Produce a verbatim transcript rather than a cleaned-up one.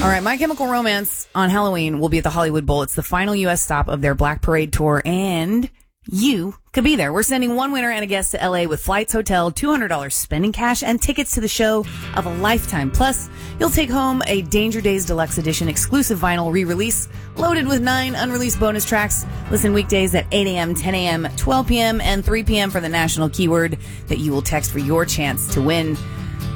All right, My Chemical Romance on Halloween will be at the Hollywood Bowl. It's the final U S stop of their Black Parade tour, and you could be there. We're sending one winner and a guest to L A with flights, hotel, two hundred dollars spending cash, and tickets to the show of a lifetime. Plus, you'll take home a Danger Days Deluxe Edition exclusive vinyl re-release loaded with nine unreleased bonus tracks. Listen weekdays at eight a.m., ten a.m., twelve p.m., and three p.m. for the national keyword that you will text for your chance to win.